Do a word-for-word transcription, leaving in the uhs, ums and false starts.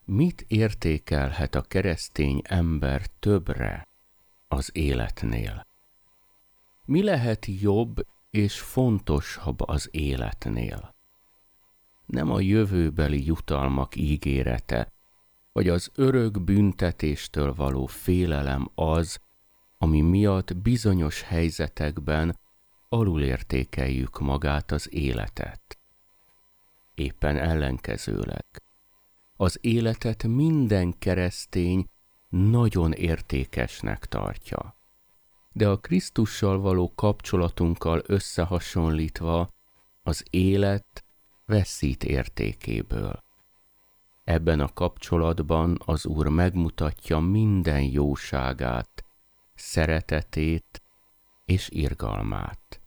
Mit értékelhet a keresztény ember többre az életnél? Mi lehet jobb és fontosabb az életnél? Nem a jövőbeli jutalmak ígérete, vagy az örök büntetéstől való félelem az, ami miatt bizonyos helyzetekben alulértékeljük magát az életet. Éppen ellenkezőleg. Az életet minden keresztény nagyon értékesnek tartja. De a Krisztussal való kapcsolatunkkal összehasonlítva az élet veszít értékéből. Ebben a kapcsolatban az Úr megmutatja minden jóságát, szeretetét és irgalmát.